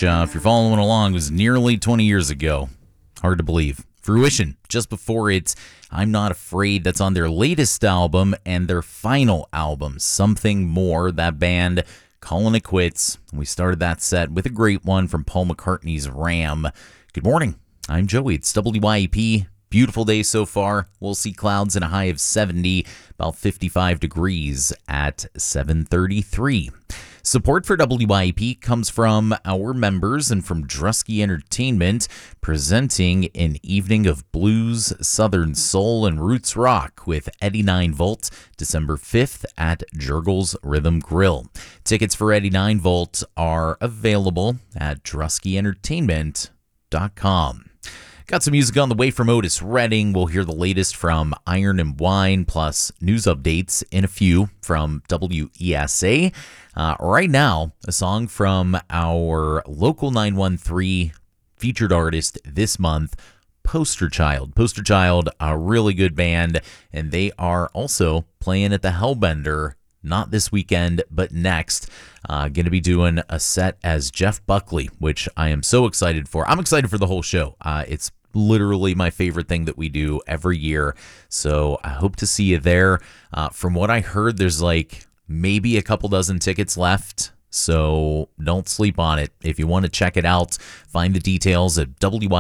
which, if you're following along, was nearly 20 years ago. Hard to believe. Fruition, just before it, I'm Not Afraid, that's on their latest album and their final album, Something More. That band calling it quits. We started that set with a great one from Paul McCartney's Ram. Good morning. I'm Joey. It's WYEP. Beautiful day so far. We'll see clouds and a high of 70, about 55 degrees at 7:33. Support for WYEP comes from our members and from Drusky Entertainment, presenting an evening of blues, southern soul, and roots rock with Eddie 9 Volt, December 5th at Jurgles Rhythm Grill. Tickets for Eddie 9 Volt are available at druskyentertainment.com. Got some music on the way from Otis Redding. We'll hear the latest from Iron and Wine, plus news updates in a few from WESA. Right now, a song from our local 913 featured artist this month, Poster Child. Poster Child, a really good band, and they are also playing at the Hellbender. Not this weekend, but next. Going to be doing a set as Jeff Buckley, which I am so excited for. I'm excited for the whole show. It's literally my favorite thing that we do every year. So I hope to see you there. From what I heard, there's like maybe a couple dozen tickets left. So don't sleep on it. If you want to check it out, find the details at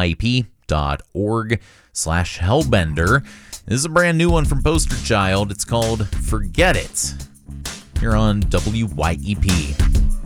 wyep.org/Hellbender. This is a brand new one from Poster Child. It's called Forget It. Here on WYEP.